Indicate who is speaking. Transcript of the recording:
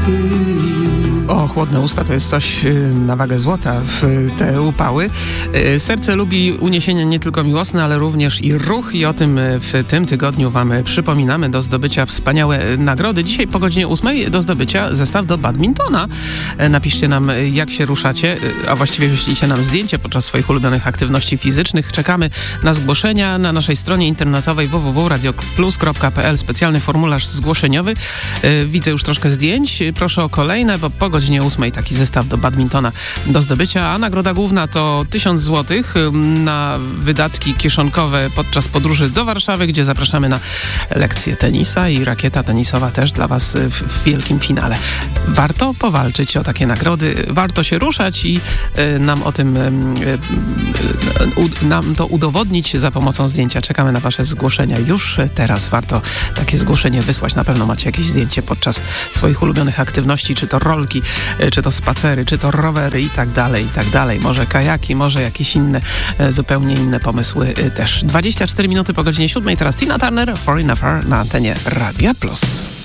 Speaker 1: O, chłodne usta to jest coś na wagę złota w te upały. Serce lubi uniesienia nie tylko miłosne, ale również i ruch i o tym w tym tygodniu wam przypominamy. Do zdobycia wspaniałe nagrody. Dzisiaj po godzinie 8 do zdobycia zestaw do badmintona. Napiszcie nam, jak się ruszacie, a właściwie wyślijcie nam zdjęcie podczas swoich ulubionych aktywności fizycznych. Czekamy na zgłoszenia na naszej stronie internetowej www.radioplus.pl. Specjalny formularz zgłoszeniowy. Widzę już troszkę zdjęć. Proszę o kolejne, bo po godzinie 8 taki zestaw do badmintona do zdobycia, a nagroda główna to 1000 zł na wydatki kieszonkowe podczas podróży do Warszawy, gdzie zapraszamy na lekcje tenisa i rakieta tenisowa też dla was w wielkim finale. Warto powalczyć o takie nagrody, warto się ruszać i nam o tym nam to udowodnić za pomocą zdjęcia. Czekamy na wasze zgłoszenia już teraz. Warto takie zgłoszenie wysłać. Na pewno macie jakieś zdjęcie podczas swoich ulubionych aktywności, czy to rolki, czy to spacery, czy to rowery i tak dalej, i tak dalej. Może kajaki, może jakieś inne, zupełnie inne pomysły też. 24 minuty po godzinie 7. Teraz Tina Turner, Foreign Affair na antenie Radia Plus.